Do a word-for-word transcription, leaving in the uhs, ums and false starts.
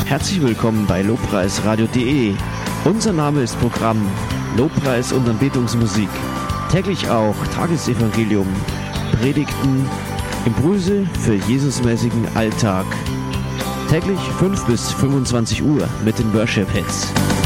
Herzlich willkommen bei lobpreisradio punkt de. Unser Name ist Programm Lobpreis und Anbetungsmusik. Täglich auch Tagesevangelium, Predigten, Impulse für Jesusmäßigen Alltag. Täglich fünf bis fünfundzwanzig Uhr mit den Worship Hits.